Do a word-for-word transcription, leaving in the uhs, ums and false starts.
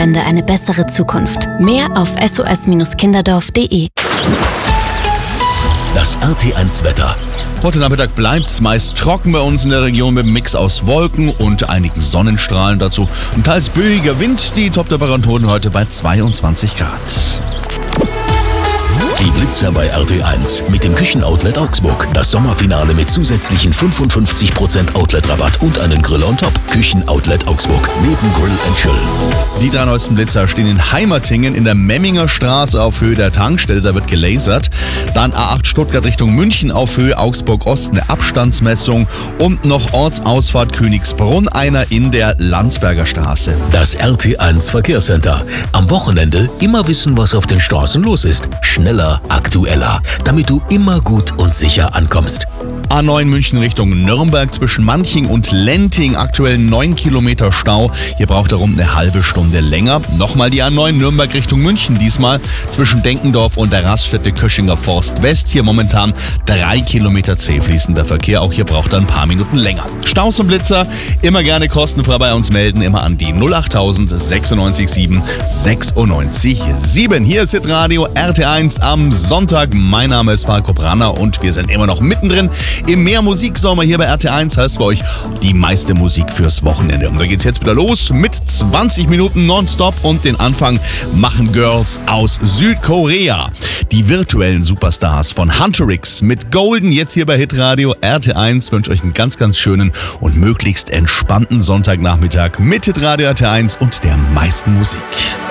Blutspende eine bessere Zukunft. Mehr auf s o s kinderdorf punkt d e. Das R T eins Wetter. Heute Nachmittag bleibt's meist trocken bei uns in der Region mit einem Mix aus Wolken und einigen Sonnenstrahlen dazu. Und teils böiger Wind, die Top-Temperaturen heute bei zweiundzwanzig Grad. Die Blitzer bei R T eins mit dem Küchenoutlet Augsburg. Das Sommerfinale mit zusätzlichen fünfundfünfzig Prozent Outlet-Rabatt und einen Grill on top. Küchenoutlet Augsburg neben Grill and Chill. Die drei neuesten Blitzer stehen in Heimertingen in der Memminger Straße auf Höhe der Tankstelle, da wird gelasert. Dann A acht Stuttgart Richtung München auf Höhe Augsburg Ost, eine Abstandsmessung. Und noch Ortsausfahrt Königsbrunn, einer in der Landsberger Straße. Das R T eins Verkehrscenter. Am Wochenende immer wissen, was auf den Straßen los ist. Schneller, aktueller, damit du immer gut und sicher ankommst. A neun München Richtung Nürnberg zwischen Manching und Lenting, aktuell neun Kilometer Stau. Hier braucht er rund eine halbe Stunde länger. Nochmal die A neun Nürnberg Richtung München, diesmal zwischen Denkendorf und der Raststätte Köschinger Forst West. Hier momentan drei Kilometer zäh fließender Verkehr. Auch hier braucht er ein paar Minuten länger. Staus und Blitzer immer gerne kostenfrei bei uns melden. Immer an die null acht null null sechsundneunzig sieben sechsundneunzig sieben. Hier ist Hitradio R T eins am Sonntag. Mein Name ist Falco Branner und wir sind immer noch mittendrin im Mehr Musiksommer hier bei R T eins. Heißt für euch die meiste Musik fürs Wochenende. Und da geht's jetzt wieder los mit zwanzig Minuten Nonstop und den Anfang machen Girls aus Südkorea. Die virtuellen Superstars von Hunterix mit Golden jetzt hier bei Hitradio R T eins. Wünsche euch einen ganz, ganz schönen und möglichst entspannten Sonntagnachmittag mit Hitradio R T eins und der meisten Musik.